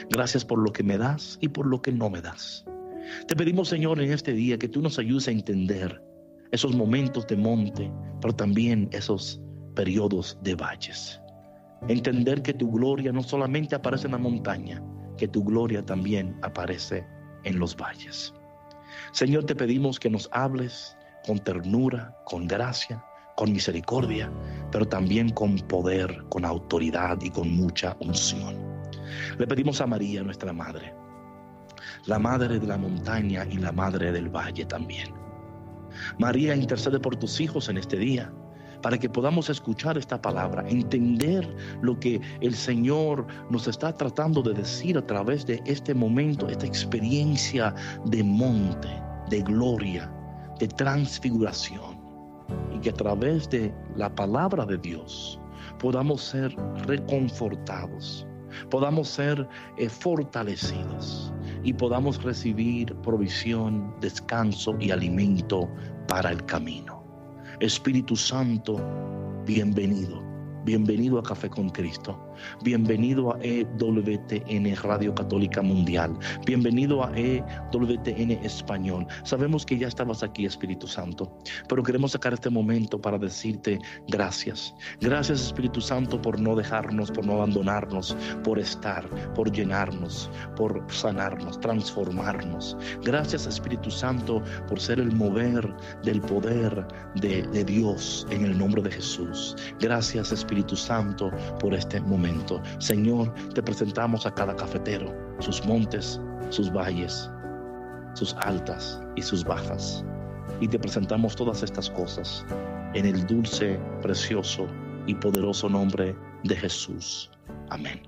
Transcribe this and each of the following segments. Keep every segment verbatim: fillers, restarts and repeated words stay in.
Gracias por lo que me das y por lo que no me das. Te pedimos, Señor, en este día que tú nos ayudes a entender esos momentos de monte, pero también esos periodos de valles. Entender que tu gloria no solamente aparece en la montaña, que tu gloria también aparece en los valles. Señor, te pedimos que nos hables con ternura, con gracia, con misericordia, pero también con poder, con autoridad y con mucha unción. Le pedimos a María, nuestra madre, la madre de la montaña y la madre del valle también. María, intercede por tus hijos en este día, para que podamos escuchar esta palabra, entender lo que el Señor nos está tratando de decir a través de este momento, esta experiencia de monte, de gloria, de transfiguración, y que a través de la palabra de Dios podamos ser reconfortados, podamos ser eh, fortalecidos y podamos recibir provisión, descanso y alimento para el camino. Espíritu Santo, bienvenido. Bienvenido a Café con Cristo. Bienvenido a E W T N Radio Católica Mundial. Bienvenido a E W T N Español. Sabemos que ya estabas aquí, Espíritu Santo, pero queremos sacar este momento para decirte gracias. Gracias, Espíritu Santo, por no dejarnos, por no abandonarnos, por estar, por llenarnos, por sanarnos, transformarnos. Gracias, Espíritu Santo, por ser el mover del poder de, de Dios en el nombre de Jesús. Gracias, Espíritu Santo, por este momento. Señor, te presentamos a cada cafetero, sus montes, sus valles, sus altas y sus bajas. Y te presentamos todas estas cosas en el dulce, precioso y poderoso nombre de Jesús. Amén.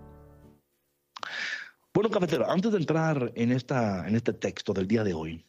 Bueno, cafetero, antes de entrar en, esta, en este texto del día de hoy,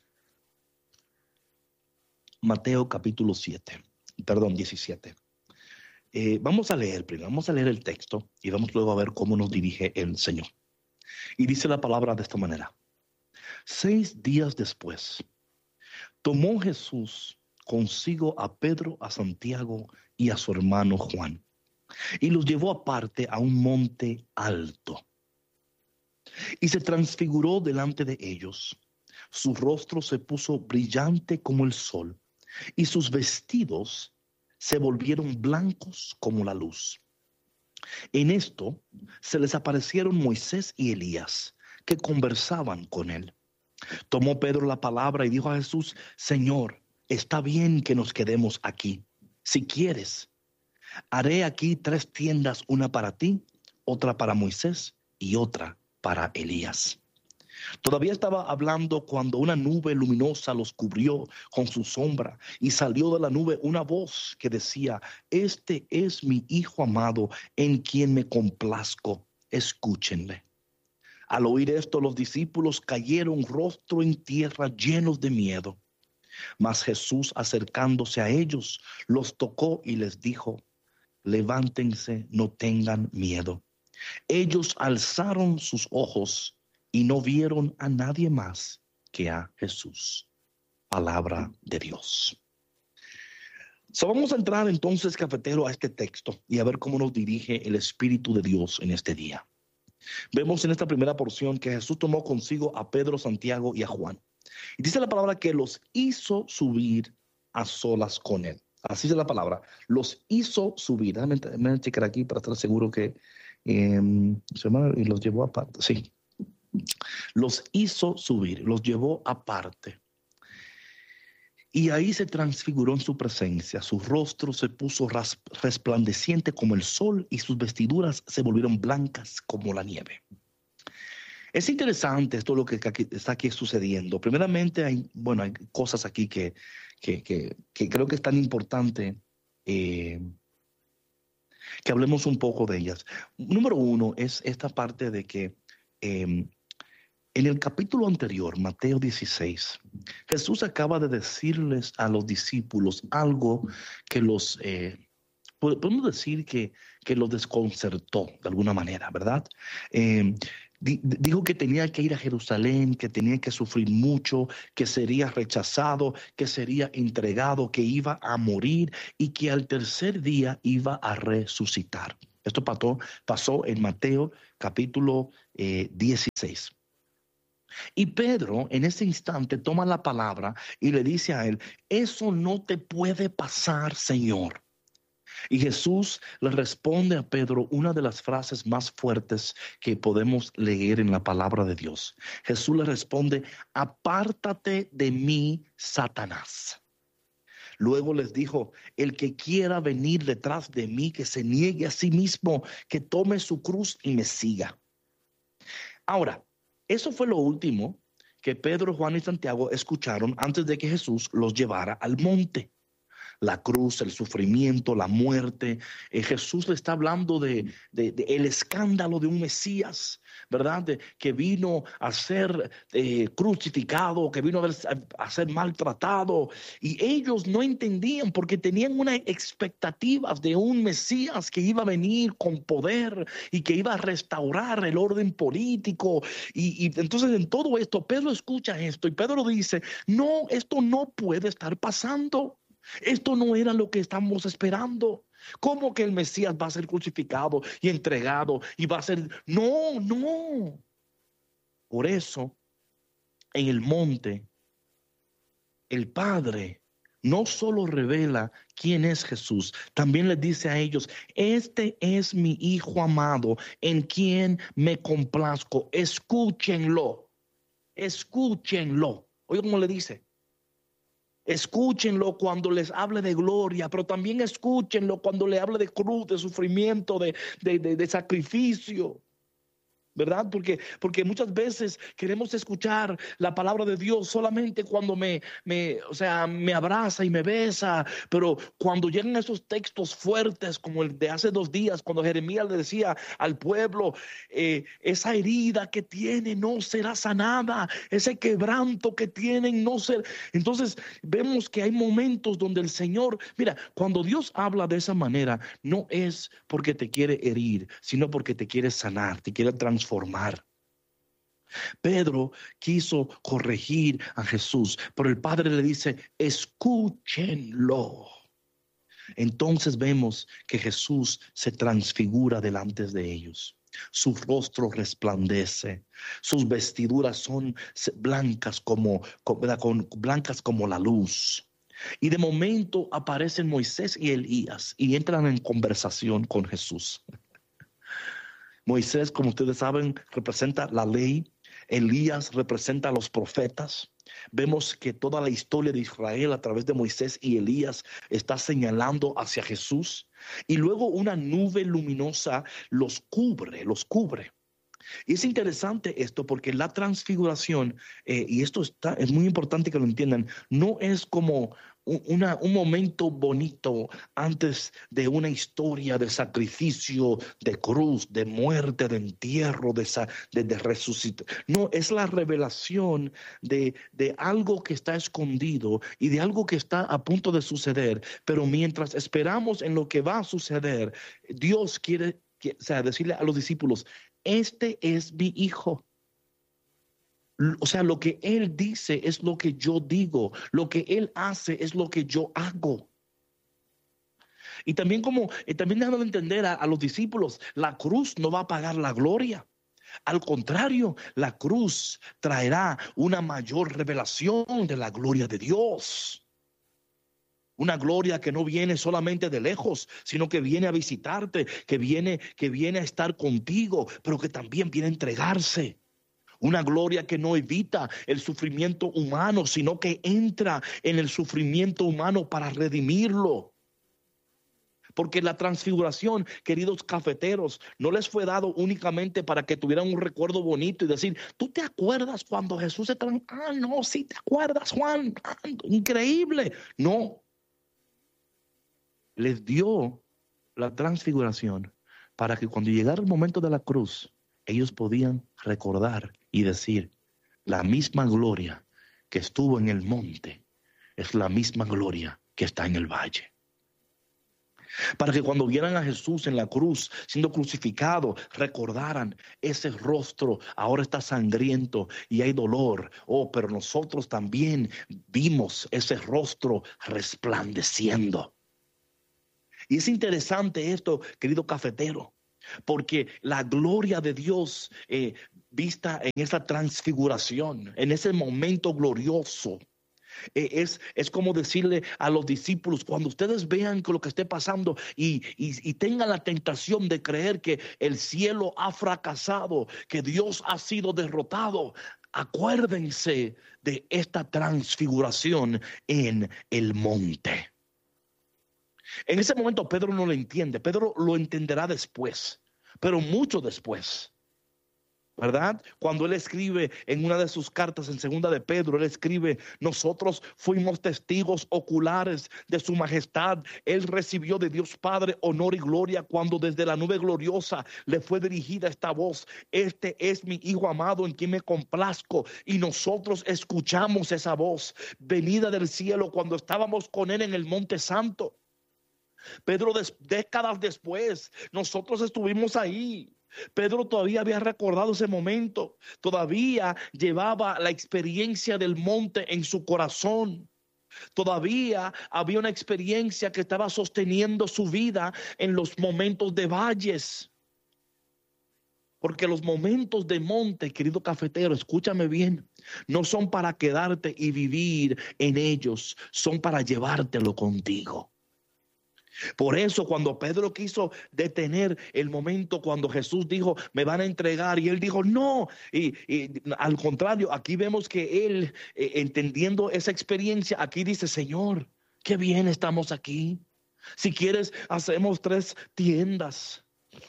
Mateo capítulo siete, perdón, diecisiete. Eh, vamos a leer primero, vamos a leer el texto y vamos luego a ver cómo nos dirige el Señor. Y dice la palabra de esta manera. Seis días después, tomó Jesús consigo a Pedro, a Santiago y a su hermano Juan, y los llevó aparte a un monte alto. Y se transfiguró delante de ellos. Su rostro se puso brillante como el sol, y sus vestidos se volvieron blancos como la luz. En esto se les aparecieron Moisés y Elías, que conversaban con él. Tomó Pedro la palabra y dijo a Jesús: Señor, está bien que nos quedemos aquí. Si quieres, haré aquí tres tiendas, una para ti, otra para Moisés y otra para Elías. Todavía estaba hablando cuando una nube luminosa los cubrió con su sombra, y salió de la nube una voz que decía: Este es mi Hijo amado, en quien me complazco, escúchenle. Al oír esto, los discípulos cayeron rostro en tierra, llenos de miedo. Mas Jesús, acercándose a ellos, los tocó y les dijo: Levántense, no tengan miedo. Ellos alzaron sus ojos y no vieron a nadie más que a Jesús. Palabra de Dios. So, vamos a entrar entonces, cafetero, a este texto y a ver cómo nos dirige el Espíritu de Dios en este día. Vemos en esta primera porción que Jesús tomó consigo a Pedro, Santiago y a Juan. Y dice la palabra que los hizo subir a solas con él. Así es la palabra. Los hizo subir. Déjame, déjame checar aquí para estar seguro que eh, y los llevó aparte. Sí. Los hizo subir, los llevó aparte. Y ahí se transfiguró en su presencia. Su rostro se puso resplandeciente como el sol y sus vestiduras se volvieron blancas como la nieve. Es interesante esto lo que aquí, está aquí sucediendo. Primeramente, hay, bueno, hay cosas aquí que, que, que, que creo que es tan importante eh, que hablemos un poco de ellas. Número uno es esta parte de que eh, en el capítulo anterior, Mateo dieciséis, Jesús acaba de decirles a los discípulos algo que los, eh, podemos decir que, que los desconcertó de alguna manera, ¿verdad? Eh, di, dijo que tenía que ir a Jerusalén, que tenía que sufrir mucho, que sería rechazado, que sería entregado, que iba a morir y que al tercer día iba a resucitar. Esto pasó, pasó en Mateo capítulo eh, dieciséis. Y Pedro en ese instante toma la palabra y le dice a él, eso no te puede pasar, Señor. Y Jesús le responde a Pedro una de las frases más fuertes que podemos leer en la palabra de Dios. Jesús le responde, apártate de mí, Satanás. Luego les dijo, el que quiera venir detrás de mí, que se niegue a sí mismo, que tome su cruz y me siga. Ahora, eso fue lo último que Pedro, Juan y Santiago escucharon antes de que Jesús los llevara al monte. La cruz, el sufrimiento, la muerte. Eh, Jesús le está hablando de, de, de el escándalo de un Mesías, ¿verdad? De, que vino a ser eh, crucificado, que vino a, ver, a, a ser maltratado. Y ellos no entendían porque tenían unas expectativas de un Mesías que iba a venir con poder y que iba a restaurar el orden político. Y, y entonces en todo esto, Pedro escucha esto y Pedro dice, no, esto no puede estar pasando. Esto no era lo que estamos esperando. ¿Cómo que el Mesías va a ser crucificado y entregado y va a ser? No, no. Por eso, en el monte, el Padre no solo revela quién es Jesús, también les dice a ellos, este es mi Hijo amado, en quien me complazco. Escúchenlo, escúchenlo. Oiga cómo le dice. Escúchenlo cuando les hable de gloria, pero también escúchenlo cuando le hable de cruz, de sufrimiento, de, de, de, de sacrificio. ¿Verdad? Porque, porque muchas veces queremos escuchar la palabra de Dios solamente cuando me, me, o sea, me abraza y me besa, pero cuando llegan esos textos fuertes como el de hace dos días, cuando Jeremías le decía al pueblo, eh, esa herida que tiene no será sanada, ese quebranto que tienen no será. Entonces vemos que hay momentos donde el Señor, mira, cuando Dios habla de esa manera, no es porque te quiere herir, sino porque te quiere sanar, te quiere transformar. Transformar. Pedro quiso corregir a Jesús, pero el Padre le dice, escúchenlo. Entonces vemos que Jesús se transfigura delante de ellos. Su rostro resplandece, sus vestiduras son blancas como, como, blancas como la luz. Y de momento aparecen Moisés y Elías y entran en conversación con Jesús. Moisés, como ustedes saben, representa la ley. Elías representa a los profetas. Vemos que toda la historia de Israel a través de Moisés y Elías está señalando hacia Jesús. Y luego una nube luminosa los cubre, los cubre. Y es interesante esto porque la transfiguración, eh, y esto está, es muy importante que lo entiendan, no es como una, un momento bonito antes de una historia de sacrificio, de cruz, de muerte, de entierro, de, de, de resucitar. No, es la revelación de, de algo que está escondido y de algo que está a punto de suceder. Pero mientras esperamos en lo que va a suceder, Dios quiere, quiere o sea, decirle a los discípulos, este es mi hijo. O sea, lo que él dice es lo que yo digo. Lo que él hace es lo que yo hago. Y también como, eh, también dejando entender a, a los discípulos, la cruz no va a pagar la gloria. Al contrario, la cruz traerá una mayor revelación de la gloria de Dios. Una gloria que no viene solamente de lejos, sino que viene a visitarte, que viene, que viene a estar contigo, pero que también viene a entregarse. Una gloria que no evita el sufrimiento humano, sino que entra en el sufrimiento humano para redimirlo. Porque la transfiguración, queridos cafeteros, no les fue dado únicamente para que tuvieran un recuerdo bonito y decir, ¿tú te acuerdas cuando Jesús se transfiguró? Ah, no, sí te acuerdas, Juan. Ah, increíble. No. Les dio la transfiguración para que cuando llegara el momento de la cruz, ellos podían recordar y decir, la misma gloria que estuvo en el monte es la misma gloria que está en el valle. Para que cuando vieran a Jesús en la cruz siendo crucificado, recordaran ese rostro ahora está sangriento y hay dolor. Oh, pero nosotros también vimos ese rostro resplandeciendo. Y es interesante esto, querido cafetero, porque la gloria de Dios eh, vista en esa transfiguración, en ese momento glorioso, eh, es, es como decirle a los discípulos, cuando ustedes vean que lo que esté pasando y, y, y tengan la tentación de creer que el cielo ha fracasado, que Dios ha sido derrotado, acuérdense de esta transfiguración en el monte. En ese momento Pedro no lo entiende. Pedro lo entenderá después, pero mucho después, ¿verdad? Cuando él escribe en una de sus cartas, en segunda de Pedro, él escribe: nosotros fuimos testigos oculares de su majestad. Él recibió de Dios Padre honor y gloria cuando desde la nube gloriosa le fue dirigida esta voz: este es mi Hijo amado en quien me complazco. Y nosotros escuchamos esa voz venida del cielo cuando estábamos con él en el Monte Santo. Pedro, des, décadas después, nosotros estuvimos ahí. Pedro todavía había recordado ese momento, todavía llevaba la experiencia del monte en su corazón. Todavía había una experiencia que estaba sosteniendo su vida en los momentos de valles. Porque los momentos de monte, querido cafetero, escúchame bien, no son para quedarte y vivir en ellos, son para llevártelo contigo. Por eso cuando Pedro quiso detener el momento cuando Jesús dijo: me van a entregar, y él dijo no, y, y al contrario, aquí vemos que él, eh, entendiendo esa experiencia, aquí dice: Señor, qué bien estamos aquí, si quieres hacemos tres tiendas.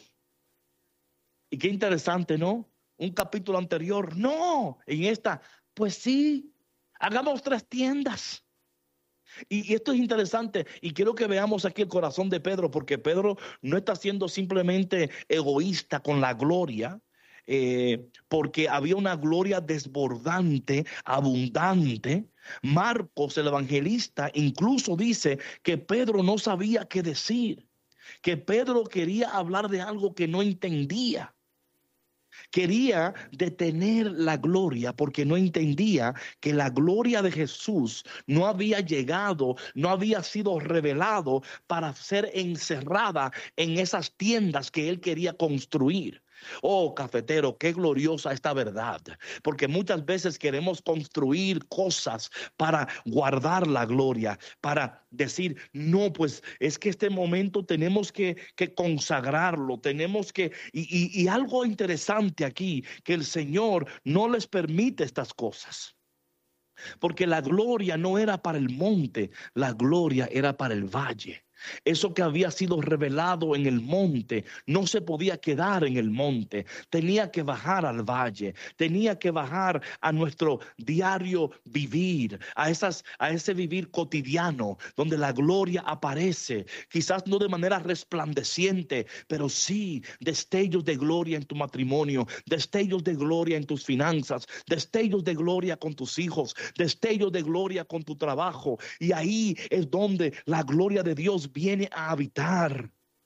Y qué interesante, ¿no? Un capítulo anterior, no, en esta, pues sí, hagamos tres tiendas. Y esto es interesante y quiero que veamos aquí el corazón de Pedro, porque Pedro no está siendo simplemente egoísta con la gloria, eh, porque había una gloria desbordante, abundante. Marcos, el evangelista, incluso dice que Pedro no sabía qué decir, que Pedro quería hablar de algo que no entendía. Quería detener la gloria porque no entendía que la gloria de Jesús no había llegado, no había sido revelado para ser encerrada en esas tiendas que él quería construir. Oh, cafetero, qué gloriosa esta verdad, porque muchas veces queremos construir cosas para guardar la gloria, para decir, no, pues es que este momento tenemos que, que consagrarlo, tenemos que, y, y, y algo interesante aquí, que el Señor no les permite estas cosas. Porque la gloria no era para el monte, la gloria era para el valle. Eso que había sido revelado en el monte no se podía quedar en el monte, tenía que bajar al valle, tenía que bajar a nuestro diario vivir, a, esas, a ese vivir cotidiano donde la gloria aparece, quizás no de manera resplandeciente, pero sí destellos de gloria en tu matrimonio, destellos de gloria en tus finanzas, destellos de gloria con tus hijos, destellos de gloria con tu trabajo. Y ahí es donde la gloria de Dios viene a habitar.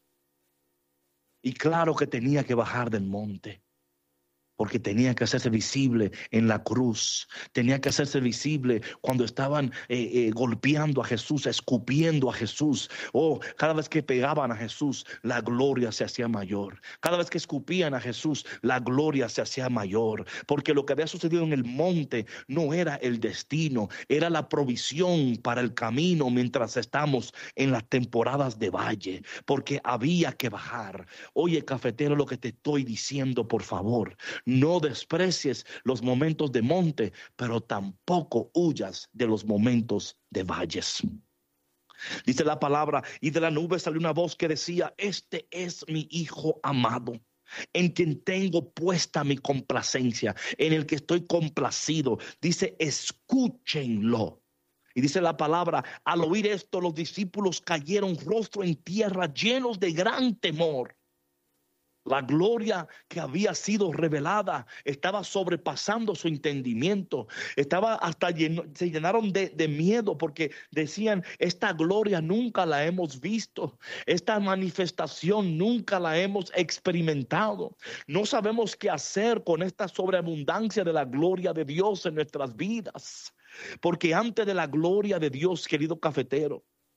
Y claro que tenía que bajar del monte, porque tenía que hacerse visible en la cruz, tenía que hacerse visible cuando estaban eh, eh, golpeando a Jesús, escupiendo a Jesús. Oh, cada vez que pegaban a Jesús, la gloria se hacía mayor. Cada vez que escupían a Jesús, la gloria se hacía mayor, porque lo que había sucedido en el monte no era el destino, era la provisión para el camino mientras estamos en las temporadas de valle, porque había que bajar. Oye, cafetero, lo que te estoy diciendo, por favor, no desprecies los momentos de monte, pero tampoco huyas de los momentos de valles. Dice la palabra: y de la nube salió una voz que decía: este es mi Hijo amado, en quien tengo puesta mi complacencia, en el que estoy complacido. Dice: escúchenlo. Y dice la palabra: al oír esto, los discípulos cayeron rostro en tierra, llenos de gran temor. La gloria que había sido revelada estaba sobrepasando su entendimiento. Estaba hasta lleno, se llenaron de, de miedo, porque decían: esta gloria nunca la hemos visto. Esta manifestación nunca la hemos experimentado. No sabemos qué hacer con esta sobreabundancia de la gloria de Dios en nuestras vidas. Porque antes de la gloria de Dios, querido cafetero,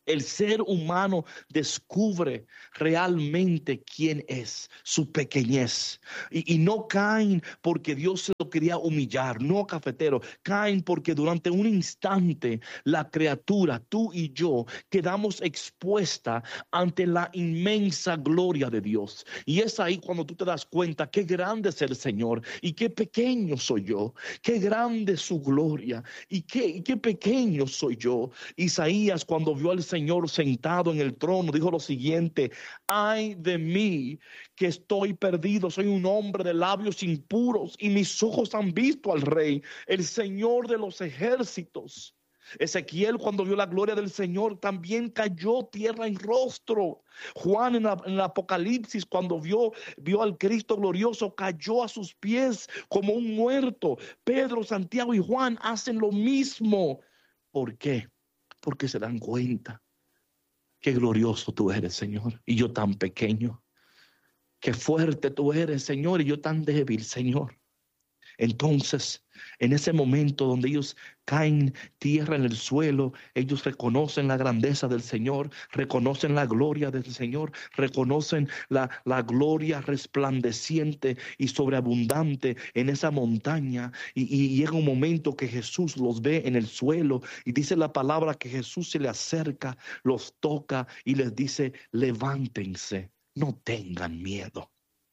El ser humano descubre realmente quién es, su pequeñez. Y, y no caen porque Dios se lo quería humillar, no, cafetero. Caen porque durante un instante la criatura, tú y yo, quedamos expuesta ante la inmensa gloria de Dios. Y es ahí cuando tú te das cuenta qué grande es el Señor y qué pequeño soy yo, qué grande es su gloria y qué, y qué pequeño soy yo. Isaías, cuando vio al Señor sentado en el trono, dijo lo siguiente: ay de mí, que estoy perdido, soy un hombre de labios impuros y mis ojos han visto al Rey, el Señor de los ejércitos. Ezequiel, cuando vio la gloria del Señor, también cayó tierra en rostro. Juan, en, la, en el Apocalipsis, cuando vio, vio al Cristo glorioso, cayó a sus pies como un muerto. Pedro, Santiago y Juan hacen lo mismo. ¿Por qué? Porque se dan cuenta qué glorioso tú eres, Señor, y yo tan pequeño. Qué fuerte tú eres, Señor, y yo tan débil, Señor. Entonces, en ese momento donde ellos caen tierra en el suelo, ellos reconocen la grandeza del Señor, reconocen la gloria del Señor, reconocen la, la gloria resplandeciente y sobreabundante en esa montaña. Y, y llega un momento que Jesús los ve en el suelo y dice la palabra que Jesús se le acerca, los toca y les dice: levántense, no tengan miedo.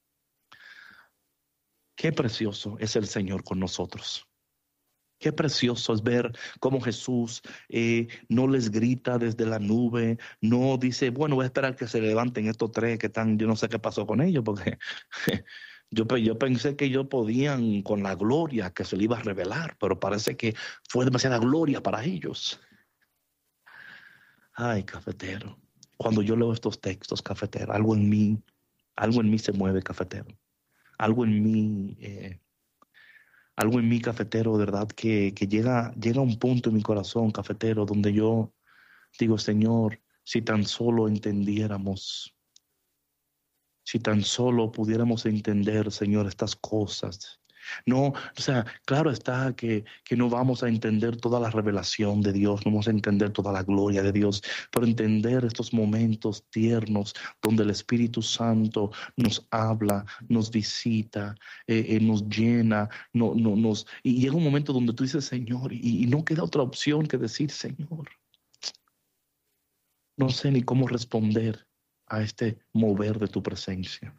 Qué precioso es el Señor con nosotros. Qué precioso es ver cómo Jesús eh, no les grita desde la nube, no dice, bueno, voy a esperar que se levanten estos tres que están, yo no sé qué pasó con ellos, porque yo, yo pensé que ellos podían con la gloria que se le iba a revelar, pero parece que fue demasiada gloria para ellos. Ay, cafetero, cuando yo leo estos textos, cafetero, algo en mí, algo en mí se mueve, cafetero. Algo en mí, eh, algo en mí, cafetero, de verdad, que, que llega, llega a un punto en mi corazón, cafetero, donde yo digo: Señor, si tan solo entendiéramos, si tan solo pudiéramos entender, Señor, estas cosas. No, o sea, claro está que, que no vamos a entender toda la revelación de Dios, no vamos a entender toda la gloria de Dios, pero entender estos momentos tiernos donde el Espíritu Santo nos habla, nos visita, eh, eh, nos llena, no, no, nos, y llega un momento donde tú dices: Señor, y, y no queda otra opción que decir: Señor, no sé ni cómo responder a este mover de tu presencia.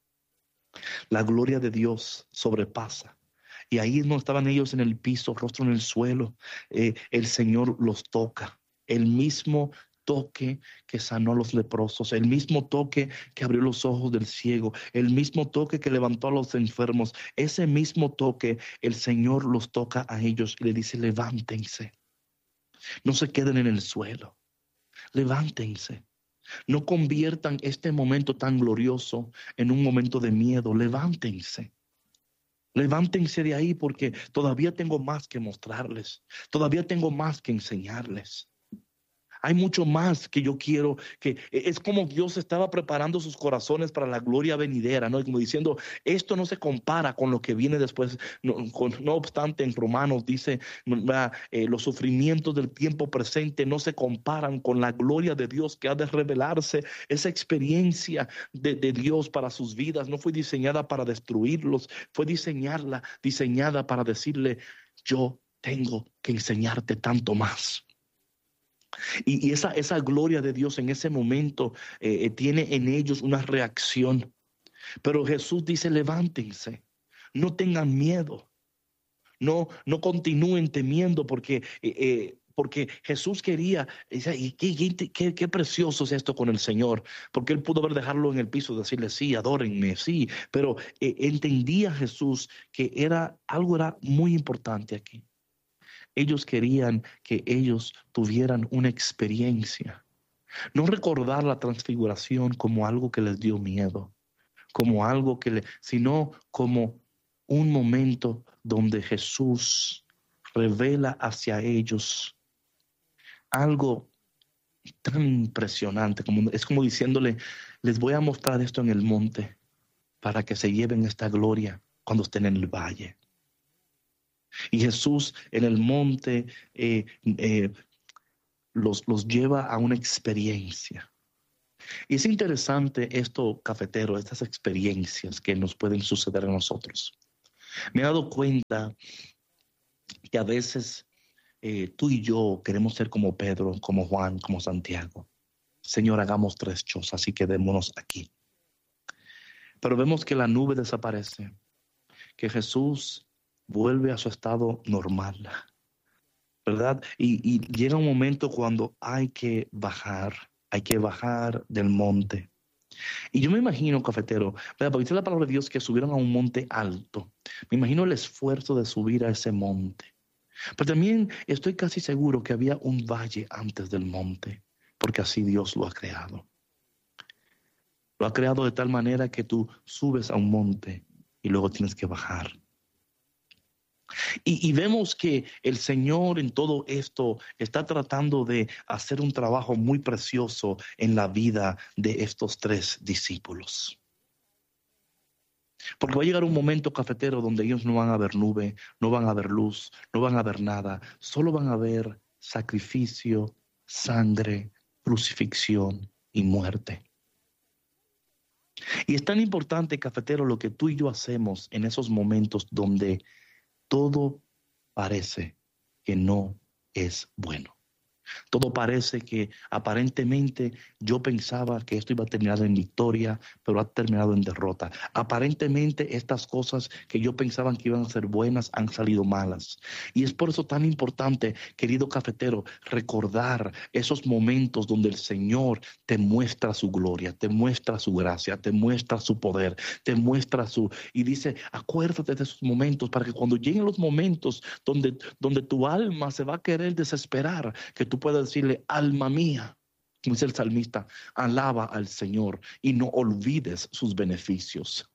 La gloria de Dios sobrepasa. Y ahí no estaban ellos en el piso, rostro en el suelo. Eh, el Señor los toca. El mismo toque que sanó a los leprosos, el mismo toque que abrió los ojos del ciego, el mismo toque que levantó a los enfermos. Ese mismo toque, el Señor los toca a ellos y le dice: levántense. No se queden en el suelo. Levántense. No conviertan este momento tan glorioso en un momento de miedo. Levántense. Levántense de ahí, porque todavía tengo más que mostrarles. Todavía tengo más que enseñarles. Hay mucho más que yo quiero, que es como Dios estaba preparando sus corazones para la gloria venidera, ¿no? Y como diciendo, esto no se compara con lo que viene después. No, con, no obstante, en Romanos dice, eh, los sufrimientos del tiempo presente no se comparan con la gloria de Dios que ha de revelarse. Esa experiencia de, de Dios para sus vidas no fue diseñada para destruirlos, fue diseñarla, diseñada para decirle: yo tengo que enseñarte tanto más. Y, y esa, esa gloria de Dios en ese momento eh, tiene en ellos una reacción. Pero Jesús dice: levántense, no tengan miedo, no, no continúen temiendo, porque, eh, eh, porque Jesús quería, y qué, qué, qué precioso es esto con el Señor, porque Él pudo haber dejarlo en el piso, decirle: sí, adórenme, sí, pero eh, entendía Jesús que era, algo era muy importante aquí. Ellos querían que ellos tuvieran una experiencia. No recordar la transfiguración como algo que les dio miedo, como algo que le, sino como un momento donde Jesús revela hacia ellos algo tan impresionante, como, es como diciéndole: les voy a mostrar esto en el monte para que se lleven esta gloria cuando estén en el valle. Y Jesús en el monte eh, eh, los, los lleva a una experiencia. Y es interesante esto, cafetero, estas experiencias que nos pueden suceder a nosotros. Me he dado cuenta que a veces eh, tú y yo queremos ser como Pedro, como Juan, como Santiago. Señor, hagamos tres chozas y quedémonos aquí. Pero vemos que la nube desaparece, que Jesús vuelve a su estado normal, ¿verdad? Y, y llega un momento cuando hay que bajar, hay que bajar del monte. Y yo me imagino, cafetero, ¿verdad? Porque dice la palabra de Dios que subieron a un monte alto. Me imagino el esfuerzo de subir a ese monte. Pero también estoy casi seguro que había un valle antes del monte, porque así Dios lo ha creado. Lo ha creado de tal manera que tú subes a un monte y luego tienes que bajar. Y, y vemos que el Señor en todo esto está tratando de hacer un trabajo muy precioso en la vida de estos tres discípulos. Porque va a llegar un momento, cafetero, donde ellos no van a ver nube, no van a ver luz, no van a ver nada. Solo van a ver sacrificio, sangre, crucifixión y muerte. Y es tan importante, cafetero, lo que tú y yo hacemos en esos momentos donde todo parece que no es bueno. Todo parece que aparentemente yo pensaba que esto iba a terminar en victoria, pero ha terminado en derrota. Aparentemente estas cosas que yo pensaba que iban a ser buenas han salido malas. Y es por eso tan importante, querido cafetero, recordar esos momentos donde el Señor te muestra su gloria, te muestra su gracia, te muestra su poder, te muestra su... Y dice, acuérdate de esos momentos para que cuando lleguen los momentos donde, donde tu alma se va a querer desesperar, que tú Tú puedes decirle, alma mía, como dice el salmista, alaba al Señor y no olvides sus beneficios.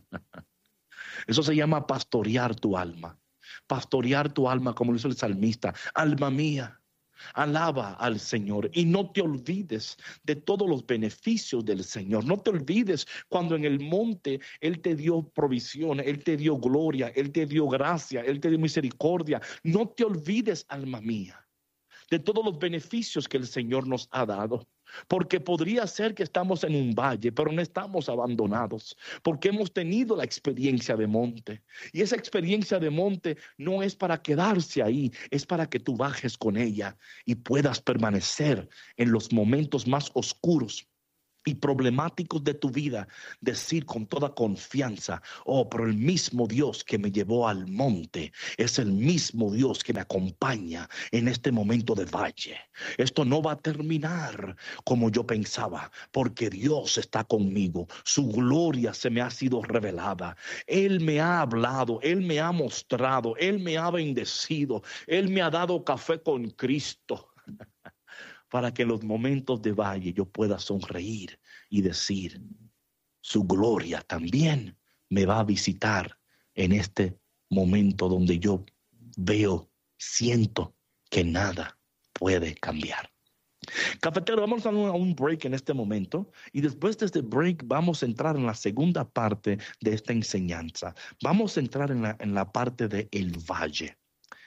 Eso se llama pastorear tu alma. Pastorear tu alma, como lo hizo el salmista. Alma mía, alaba al Señor y no te olvides de todos los beneficios del Señor. No te olvides cuando en el monte Él te dio provisión, Él te dio gloria, Él te dio gracia, Él te dio misericordia. No te olvides, alma mía, de todos los beneficios que el Señor nos ha dado, porque podría ser que estamos en un valle, pero no estamos abandonados, porque hemos tenido la experiencia de monte, y esa experiencia de monte no es para quedarse ahí, es para que tú bajes con ella y puedas permanecer en los momentos más oscuros y problemáticos de tu vida, decir con toda confianza, oh, pero el mismo Dios que me llevó al monte es el mismo Dios que me acompaña en este momento de valle. Esto no va a terminar como yo pensaba, porque Dios está conmigo, su gloria se me ha sido revelada, Él me ha hablado, Él me ha mostrado, Él me ha bendecido, Él me ha dado café con Cristo, para que en los momentos de valle yo pueda sonreír y decir, su gloria también me va a visitar en este momento donde yo veo, siento que nada puede cambiar. Cafetero, vamos a un, a un break en este momento y después de este break vamos a entrar en la segunda parte de esta enseñanza. Vamos a entrar en la, en la parte de el valle.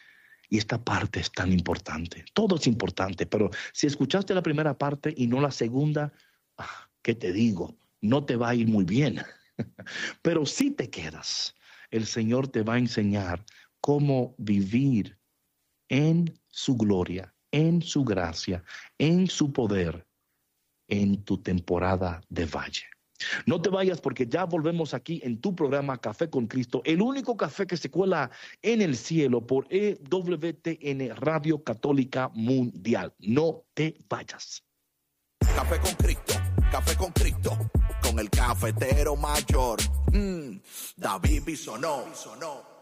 Y esta parte es tan importante. Todo es importante, pero si escuchaste la primera parte y no la segunda, ¿qué te digo? No te va a ir muy bien. Pero si te quedas, el Señor te va a enseñar cómo vivir en su gloria, en su gracia, en su poder, en tu temporada de valle. No te vayas porque ya volvemos aquí en tu programa Café con Cristo, el único café que se cuela en el cielo por E W T N Radio Católica Mundial. No te vayas. Café con Cristo, Café con Cristo, con el cafetero mayor, mm, David Bisonó.